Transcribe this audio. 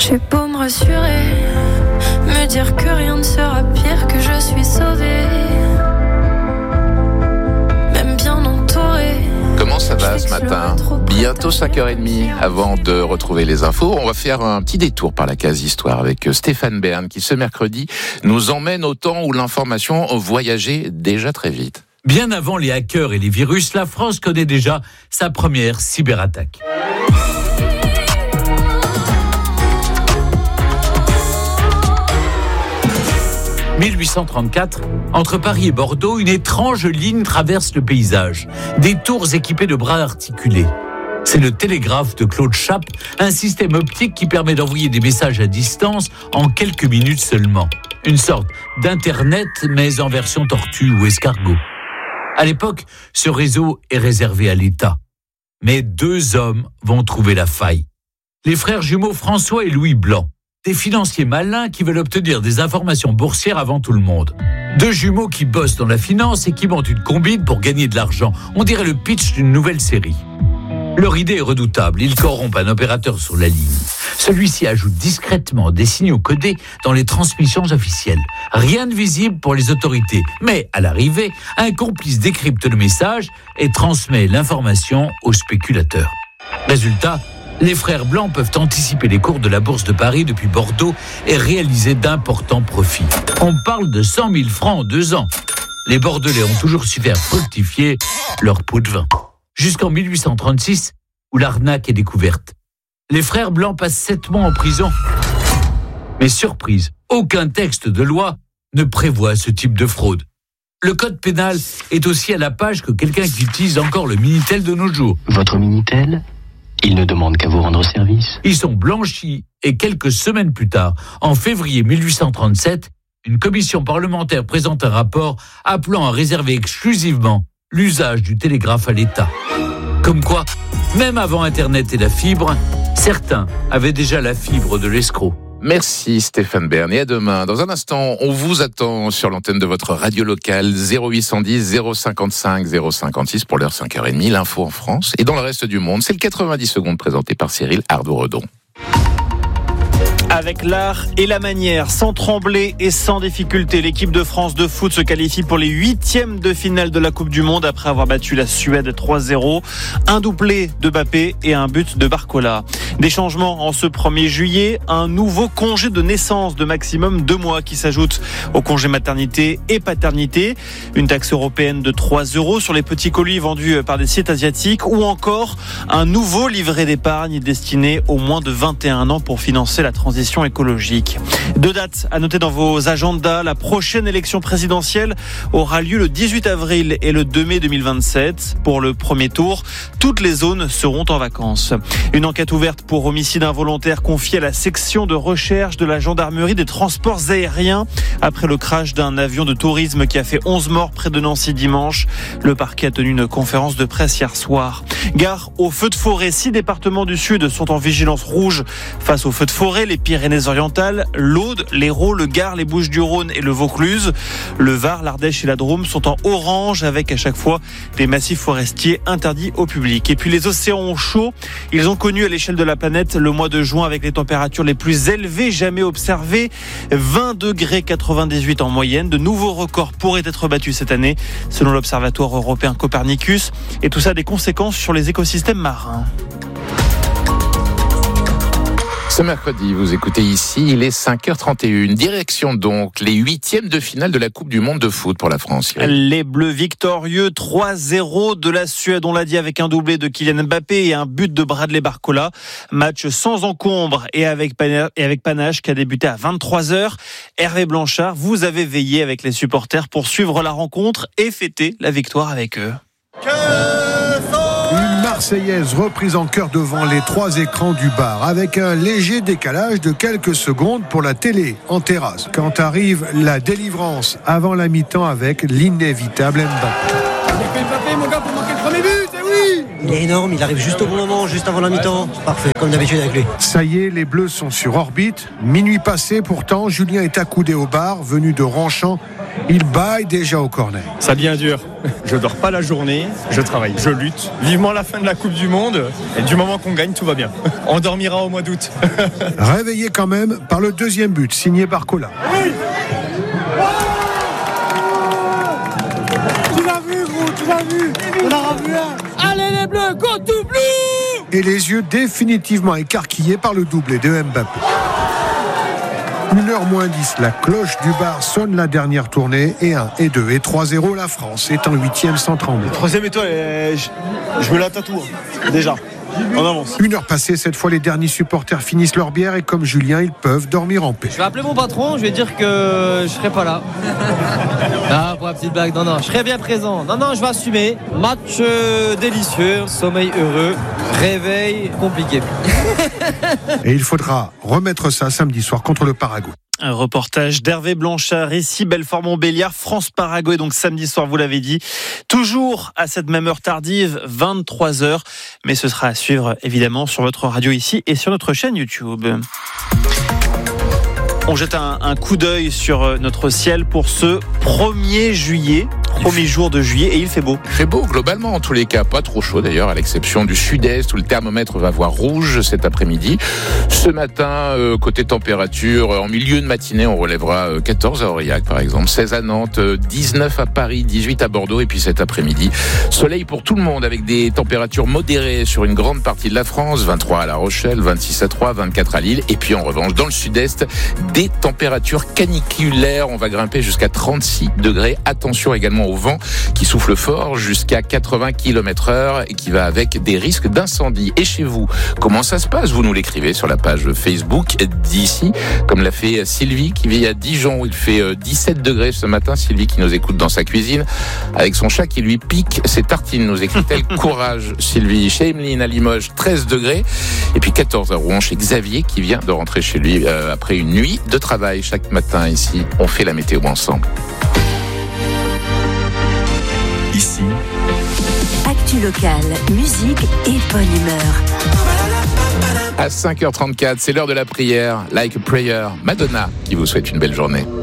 J'ai beau me rassurer, me dire que rien ne sera pire, que je suis sauvée, même bien entourée. Comment ça va ce matin ? Bientôt 5h30 avant de retrouver les infos. On va faire un petit détour par la case histoire avec Stéphane Bern qui ce mercredi nous emmène au temps où l'information voyageait déjà très vite. Bien avant les hackers et les virus, la France connaît déjà sa première cyberattaque. « 1834, entre Paris et Bordeaux, une étrange ligne traverse le paysage. Des tours équipées de bras articulés. C'est le télégraphe de Claude Chappe, un système optique qui permet d'envoyer des messages à distance en quelques minutes seulement. Une sorte d'Internet, mais en version tortue ou escargot. À l'époque, ce réseau est réservé à l'État. Mais 2 hommes vont trouver la faille. Les frères jumeaux François et Louis Blanc. Des financiers malins qui veulent obtenir des informations boursières avant tout le monde. 2 jumeaux qui bossent dans la finance et qui montent une combine pour gagner de l'argent. On dirait le pitch d'une nouvelle série. Leur idée est redoutable. Ils corrompent un opérateur sur la ligne. Celui-ci ajoute discrètement des signaux codés dans les transmissions officielles. Rien de visible pour les autorités. Mais à l'arrivée, un complice décrypte le message et transmet l'information aux spéculateurs. Résultat, les frères Blancs peuvent anticiper les cours de la bourse de Paris depuis Bordeaux et réaliser d'importants profits. On parle de 100 000 francs en 2 ans. Les Bordelais ont toujours su faire fructifier leur pot de vin. Jusqu'en 1836, où l'arnaque est découverte. Les frères Blancs passent 7 mois en prison. Mais surprise, aucun texte de loi ne prévoit ce type de fraude. Le code pénal est aussi à la page que quelqu'un qui utilise encore le Minitel de nos jours. Votre Minitel ? Il ne demande qu'à vous rendre service. Ils sont blanchis et quelques semaines plus tard, en février 1837, une commission parlementaire présente un rapport appelant à réserver exclusivement l'usage du télégraphe à l'État. Comme quoi, même avant Internet et la fibre, certains avaient déjà la fibre de l'escroc. Merci Stéphane Bern et à demain. Dans un instant, on vous attend sur l'antenne de votre radio locale 0810 055 056 pour l'heure 5h30, l'info en France. Et dans le reste du monde, c'est le 90 secondes présenté par Cyril Ardo-Redon. Avec l'art et la manière, sans trembler et sans difficulté, l'équipe de France de foot se qualifie pour les 8e de finale de la Coupe du Monde après avoir battu la Suède 3-0. Un doublé de Mbappé et un but de Barcola. Des changements en ce 1er juillet, un nouveau congé de naissance de maximum 2 mois qui s'ajoute au congé maternité et paternité. Une taxe européenne de 3 € sur les petits colis vendus par des sites asiatiques ou encore un nouveau livret d'épargne destiné aux moins de 21 ans pour financer la transition écologique. 2 dates à noter dans vos agendas. La prochaine élection présidentielle aura lieu le 18 avril et le 2 mai 2027. Pour le premier tour, toutes les zones seront en vacances. Une enquête ouverte pour homicide involontaire confiée à la section de recherche de la gendarmerie des transports aériens après le crash d'un avion de tourisme qui a fait 11 morts près de Nancy dimanche. Le parquet a tenu une conférence de presse hier soir. Gare aux feux de forêt. 6 départements du Sud sont en vigilance rouge face aux feux de forêt. Les Pyrénées-Orientales, l'Aude, l'Hérault, le Gard, les Bouches-du-Rhône et le Vaucluse. Le Var, l'Ardèche et la Drôme sont en orange avec à chaque fois des massifs forestiers interdits au public. Et puis les océans chauds, ils ont connu à l'échelle de la planète le mois de juin avec les températures les plus élevées jamais observées. 20,98 € en moyenne. De nouveaux records pourraient être battus cette année selon l'Observatoire européen Copernicus. Et tout ça a des conséquences sur les écosystèmes marins. Ce mercredi, vous écoutez ici, il est 5h31. Direction donc les 8e de finale de la Coupe du Monde de foot pour la France. Les Bleus victorieux, 3-0 de la Suède, on l'a dit, avec un doublé de Kylian Mbappé et un but de Bradley Barcola. Match sans encombre et avec panache qui a débuté à 23h. Hervé Blanchard, vous avez veillé avec les supporters pour suivre la rencontre et fêter la victoire avec eux. Une Marseillaise reprise en chœur devant les 3 écrans du bar, avec un léger décalage de quelques secondes pour la télé en terrasse. Quand arrive la délivrance avant la mi-temps avec l'inévitable Mbappé. Il y a Mbappé, mon gars, pour marquer le premier but, et oui. Il est énorme, il arrive juste au bon moment, juste avant la mi-temps. Parfait, comme d'habitude avec lui. Ça y est, les Bleus sont sur orbite. Minuit passé, pourtant, Julien est accoudé au bar, venu de Ranchamp. Il baille déjà au corner. Ça devient dur. Je dors pas la journée, je travaille, je lutte. Vivement la fin de la Coupe du Monde. Et du moment qu'on gagne, tout va bien. On dormira au mois d'août. Réveillé quand même par le deuxième but, signé Barcola. Oui. Tu l'as vu, gros, tu l'as vu. On a revu un. Allez les Bleus, go to blue. Et les yeux définitivement écarquillés par le doublé de Mbappé. 1h moins 10, la cloche du bar sonne la dernière tournée. Et 1, et 2, et 3-0, la France est en 8e sans trembler. Troisième étoile, je me la tatoue, déjà. On avance. 1 heure passée, cette fois les derniers supporters finissent leur bière et comme Julien, ils peuvent dormir en paix. Je vais appeler mon patron, je vais dire que je serai pas là. Ah, pour la petite blague, non, je serai bien présent. Non, je vais assumer. Match délicieux, sommeil heureux, réveil compliqué. Et il faudra remettre ça samedi soir contre le Paraguay. Un reportage d'Hervé Blanchard, ici Belfort-Montbéliard, France-Paraguay, donc samedi soir, vous l'avez dit. Toujours à cette même heure tardive, 23h. Mais ce sera à suivre évidemment sur votre radio ici et sur notre chaîne YouTube. On jette un coup d'œil sur notre ciel pour ce 1er juillet. Premier jour de juillet et il fait beau. Il fait beau globalement en tous les cas, pas trop chaud d'ailleurs à l'exception du sud-est où le thermomètre va voir rouge cet après-midi. Ce matin, côté température, en milieu de matinée on relèvera 14 à Aurillac par exemple, 16 à Nantes, 19 à Paris, 18 à Bordeaux et puis cet après-midi, soleil pour tout le monde avec des températures modérées sur une grande partie de la France, 23 à La Rochelle, 26 à Troyes, 24 à Lille et puis en revanche dans le sud-est, des températures caniculaires, on va grimper jusqu'à 36 degrés. Attention également au vent qui souffle fort jusqu'à 80 km/h et qui va avec des risques d'incendie. Et chez vous, comment ça se passe? Vous nous l'écrivez sur la page Facebook d'ici, comme l'a fait Sylvie qui vit à Dijon où il fait 17 degrés ce matin. Sylvie qui nous écoute dans sa cuisine avec son chat qui lui pique ses tartines. Nous écrit-elle courage Sylvie. Chez Emeline à Limoges, 13 degrés. Et puis 14 à Rouen chez Xavier qui vient de rentrer chez lui après une nuit de travail. Chaque matin ici, on fait la météo ensemble. Ici, actu locale, musique et bonne humeur. À 5h34, c'est l'heure de la prière. Like a Prayer, Madonna qui vous souhaite une belle journée.